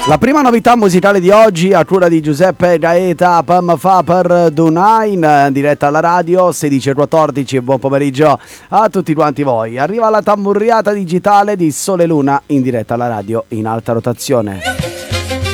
La prima novità musicale di oggi a cura di Giuseppe Gaeta, Pam fa per Dunain, diretta alla radio 16:14. Buon pomeriggio a tutti quanti voi. Arriva la tamburriata digitale di Sole Luna in diretta alla radio in alta rotazione.